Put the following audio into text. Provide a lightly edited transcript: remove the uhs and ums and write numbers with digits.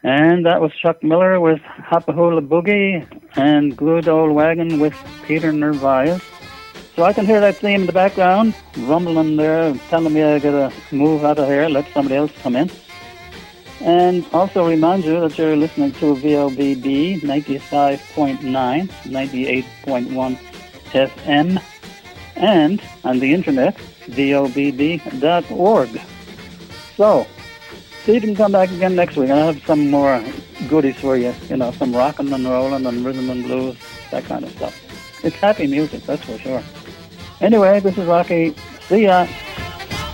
And that was Chuck Miller with Hapahula Boogie and Good Old Wagon with Peter Nervaez. So I can hear that theme in the background, rumbling there, telling me I gotta move out of here, let somebody else come in. And also remind you that you're listening to VOBB 95.9, 98.1 FM, and on the internet, vobb.org. So, see you can come back again next week. I'll have some more goodies for you, some rockin' and rollin' and rhythm and blues, that kind of stuff. It's happy music, that's for sure. Anyway, this is Rocky. See ya.